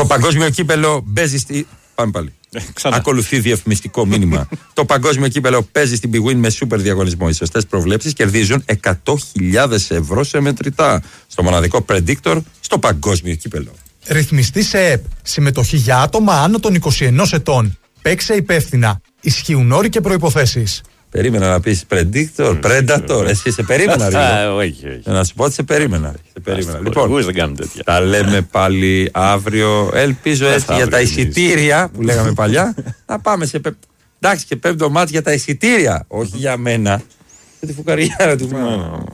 Το παγκόσμιο κύπελο παίζει στη. Πάμε πάλι. Ακολουθεί διαφημιστικό μήνυμα. Το παγκόσμιο κύπελο παίζει στην Bwin με σούπερ διαγωνισμό. Οι σωστές προβλέψεις κερδίζουν 100.000 ευρώ σε μετρητά. Στο μοναδικό predictor στο παγκόσμιο κύπελο. Ρυθμιστή σε ΕΠ. Συμμετοχή για άτομα άνω των 21 ετών. Παίξε υπεύθυνα. Ισχύουν όροι και προϋποθέσεις. Περίμενα να πεις predictor, predator. Εσύ σε περίμενα, ρε. Όχι. Να σου πω ότι σε περίμενα. Λοιπόν, δεν κάνουμε τέτοια. Τα λέμε πάλι αύριο. Ελπίζω έτσι για τα εισιτήρια που λέγαμε παλιά. Να πάμε σε. Εντάξει, και πέμπτο μάτς για τα εισιτήρια. Όχι για μένα. Για τη φουκαριά του.